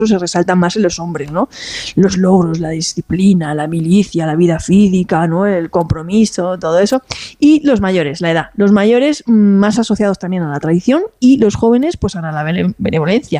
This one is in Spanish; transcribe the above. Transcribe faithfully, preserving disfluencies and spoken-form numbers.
se resaltan más en los hombres, ¿no? Los logros, la disciplina, la milicia, la vida física, ¿no? El compromiso, todo eso. Y los mayores, la edad. Los mayores más asociados también a la tradición y los jóvenes pues a la benevolencia.